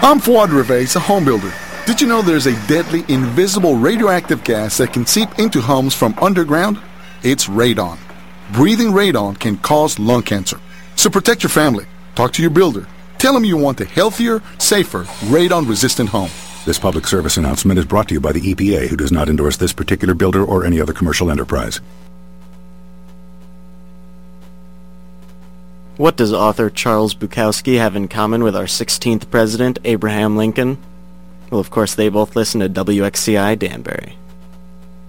I'm Fuad Reveiz, a home builder. Did you know there's a deadly, invisible radioactive gas that can seep into homes from underground? It's radon. Breathing radon can cause lung cancer. So protect your family. Talk to your builder. Tell them you want a healthier, safer, radon-resistant home. This public service announcement is brought to you by the EPA, who does not endorse this particular builder or any other commercial enterprise. What does author Charles Bukowski have in common with our 16th president, Abraham Lincoln? Well, of course, they both listen to WXCI Danbury.